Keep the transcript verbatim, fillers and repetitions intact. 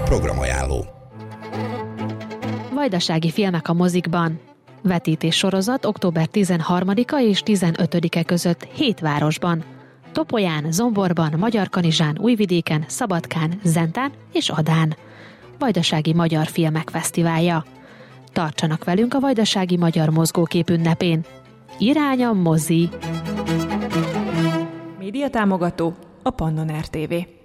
Programajánló. Vajdasági filmek a mozikban. Vetítés sorozat október tizenharmadika és tizenötödike között hét városban. Topolyán, Zomborban, Magyarkanizsán, Újvidéken, Szabadkán, Zentán és Adán. Vajdasági Magyar Filmek Fesztiválja. Tartsanak velünk a Vajdasági Magyar Mozgókép ünnepén. Irány a mozi! Média támogató a Pannon er té vé.